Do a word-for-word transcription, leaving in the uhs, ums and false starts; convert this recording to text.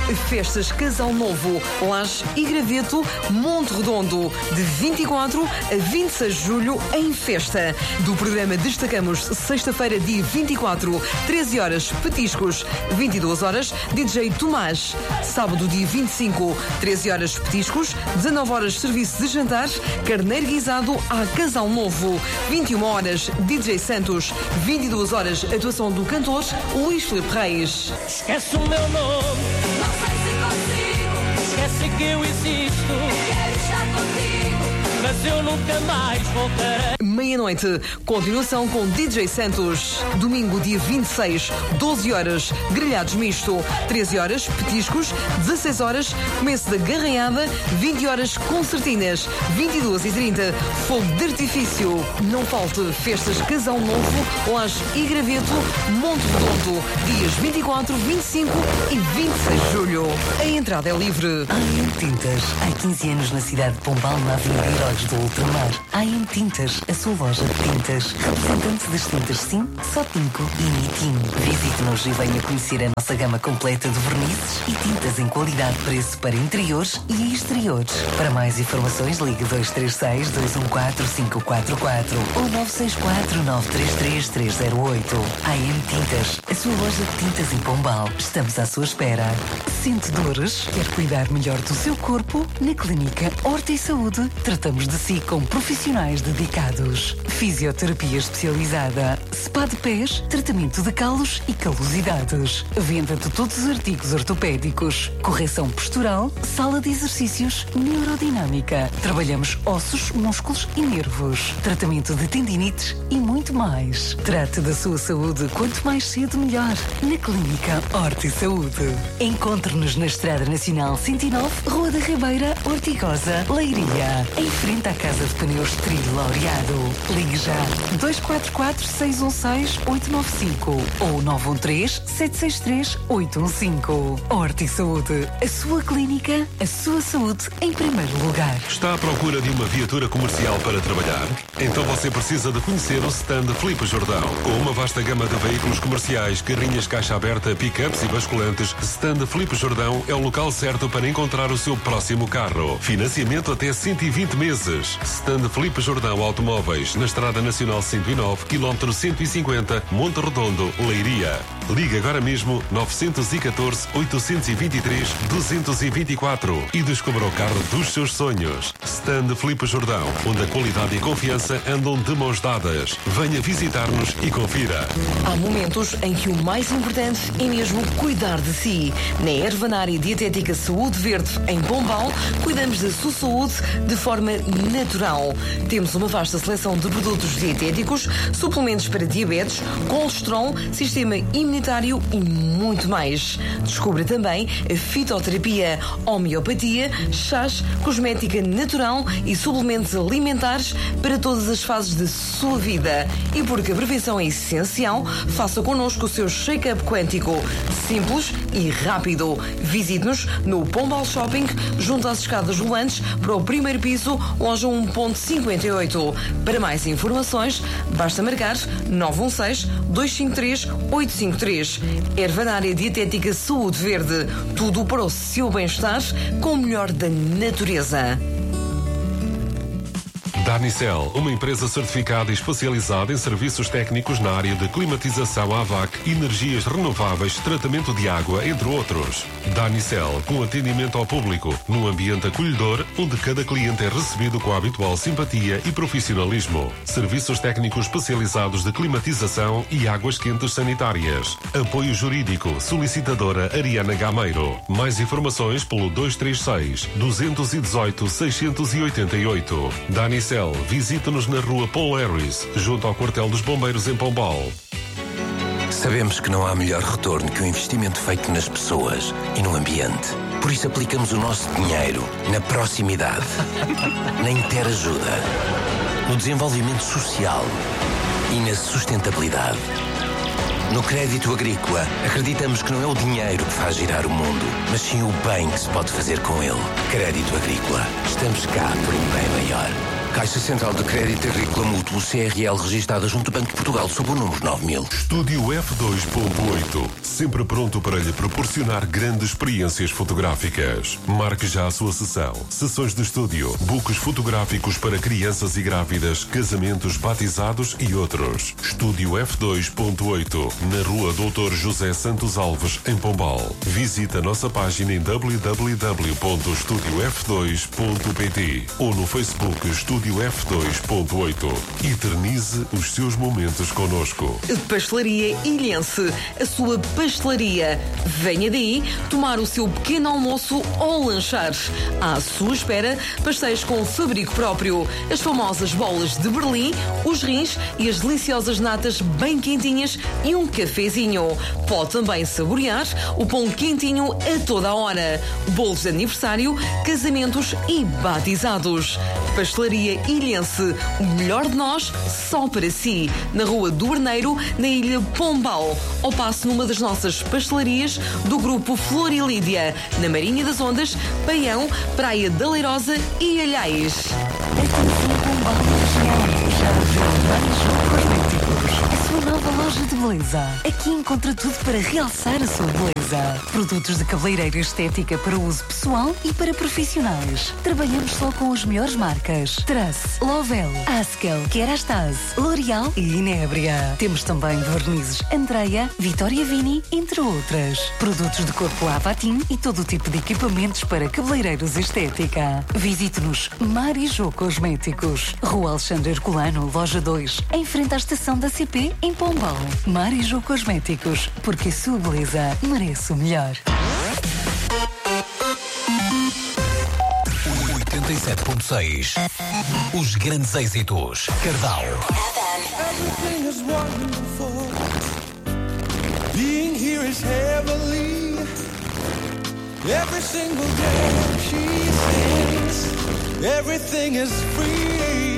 Festas Casal Novo, Laje e Graveto, Monte Redondo, de vinte e quatro a vinte e seis de julho em festa. Do programa destacamos sexta-feira, dia vinte e quatro, treze horas, petiscos, vinte e duas horas, D J Tomás. Sábado, dia vinte e cinco, treze horas, petiscos, dezanove horas, serviço de jantar, carneiro guisado a Casal Novo, vinte e uma horas, D J Santos, vinte e duas horas, atuação do cantor Luís Filipe Reis. Esquece o meu nome, não sei se consigo. esquece que eu existo. Quero estar contigo, mas eu nunca mais voltarei. Meia-noite, continuação com D J Santos. Domingo, dia vinte e seis, doze horas, grelhados misto, treze horas, petiscos, dezasseis horas, começo da garranhada, vinte horas, concertinas, vinte e duas e trinta, fogo de artifício. Não falte, festas Casal Novo, Laje e Graveto, Monte Redondo, dias vinte e quatro, vinte e cinco e vinte e seis de julho. A entrada é livre. A I M Tintas, há quinze anos na cidade de Pombal, na Avenida Heróis do Ultramar. A I M Tintas, a sua loja de tintas, representante das tintas Sim, Sotinco e Nitim. Visite-nos e venha conhecer a nossa gama completa de vernizes e tintas em qualidade de preço para interiores e exteriores. Para mais informações, ligue dois três seis, dois um quatro, cinco quatro quatro ou nove seis quatro, nove três três, três zero oito. A I M Tintas, a sua loja de tintas em Pombal. Estamos à sua espera. Sente dores? Quer cuidar melhor do seu corpo? Na Clínica Horta e Saúde, tratamos de si com profissionais dedicados. Fisioterapia especializada, spa de pés, tratamento de calos e calosidades, venda de todos os artigos ortopédicos, correção postural, sala de exercícios, neurodinâmica. Trabalhamos ossos, músculos e nervos, tratamento de tendinites e muito mais. Trate da sua saúde quanto mais cedo melhor. Na Clínica Horta e Saúde. Encontre-nos na Estrada Nacional cento e nove, Rua da Ribeira, Ortigosa, Leiria, em frente à Casa de Pneus Trilho Laureado. Ligue já dois quatro quatro, seis um seis, oito nove cinco ou nove um três, sete seis três, oito um cinco. Horta e Saúde, a sua clínica, a sua saúde em primeiro lugar. Está à procura de uma viatura comercial para trabalhar? Então você precisa de conhecer o stand Filipe Jordão. Com uma vasta gama de veículos comerciais, carrinhas caixa aberta, pick-ups e basculantes, stand Filipe Jordão é o local certo para encontrar o seu próximo carro. Financiamento até cento e vinte meses. Stand Filipe Jordão Automóveis, na Estrada Nacional cento e nove, quilómetro cento e cinquenta, Monte Redondo, Leiria. Ligue agora mesmo nove um quatro, oito dois três, dois dois quatro e descubra o carro dos seus sonhos. Stand Filipe Jordão, onde a qualidade e a confiança andam de mãos dadas. Venha visitar-nos e confira. Há momentos em que o mais importante é mesmo cuidar de si. Na Ervanária Dietética Saúde Verde, em Pombal, cuidamos da sua saúde de forma natural. Temos uma vasta seleção de produtos dietéticos, suplementos para diabetes, colesterol, sistema imunitário e muito mais. Descubra também a fitoterapia, homeopatia, chás, cosmética natural e suplementos alimentares para todas as fases da sua vida. E porque a prevenção é essencial, faça connosco o seu check-up quântico. Simples e rápido. Visite-nos no Pombal Shopping, junto às escadas rolantes, para o primeiro piso, loja um ponto cinquenta e oito. Para mais informações, basta marcar nove um seis, dois cinco três, oito cinco três. Ervanária Dietética Saúde Verde. Tudo para o seu bem-estar com o melhor da natureza. Danicel, uma empresa certificada e especializada em serviços técnicos na área de climatização A V A C, energias renováveis, tratamento de água, entre outros. Danicel, com atendimento ao público, num ambiente acolhedor, onde cada cliente é recebido com a habitual simpatia e profissionalismo. Serviços técnicos especializados de climatização e águas quentes sanitárias. Apoio jurídico, solicitadora Ariana Gameiro. Mais informações pelo dois três seis, dois um oito, seis oito oito. Danicel, visite-nos na rua Paul Harris, junto ao quartel dos bombeiros em Pombal. Sabemos que não há melhor retorno que o investimento feito nas pessoas e no ambiente. Por isso aplicamos o nosso dinheiro na proximidade, na interajuda, no desenvolvimento social e na sustentabilidade. No crédito agrícola, acreditamos que não é o dinheiro que faz girar o mundo, mas sim o bem que se pode fazer com ele. Crédito agrícola. Estamos cá por um bem maior. Caixa Central de Crédito Agrícola Mútuo C R L registada junto ao Banco de Portugal sob o número nove mil. Estúdio F dois ponto oito. Sempre pronto para lhe proporcionar grandes experiências fotográficas. Marque já a sua sessão. Sessões de estúdio, books fotográficos para crianças e grávidas, casamentos, batizados e outros. Estúdio F dois ponto oito. Na Rua doutor José Santos Alves, em Pombal. Visite a nossa página em w w w ponto estúdio f dois ponto p t ou no Facebook Estúdio F dois ponto oito. Eternize os seus momentos connosco. Pastelaria Ilhense, a sua pastelaria. Venha daí tomar o seu pequeno almoço ou lanchar. À sua espera, pastéis com fabrico próprio, as famosas bolas de Berlim, os rins e as deliciosas natas bem quentinhas e um cafezinho. Pode também saborear o pão quentinho a toda a hora. Bolos de aniversário, casamentos e batizados. Pastelaria Ilhense, o melhor de nós, só para si. Na Rua do Arneiro, na Ilha Pombal. Ou passe numa das nossas pastelarias do grupo Flor e Lídia, na Marinha das Ondas, Paião, Praia da Leirosa e Alhais. A sua nova loja de beleza. Aqui encontra tudo para realçar a sua beleza. Produtos de cabeleireiro estética para uso pessoal e para profissionais. Trabalhamos só com as melhores marcas: Truss, Lovell, Askel, Kerastase, L'Oreal e Inébria. Temos também vernizes Andrea, Vittoria Vini, entre outras. Produtos de corpo Avatim e todo o tipo de equipamentos para cabeleireiros estética. Visite-nos Marijô Cosméticos, Rua Alexandre Herculano, Loja dois, em frente à estação da C P, em Pombal. Marijô Cosméticos, porque a sua beleza merece o melhor. oitenta e sete ponto seis. Os grandes êxitos. Cardal. Everything is wonderful. Being here is heavenly. Every single day she sings. Everything is free.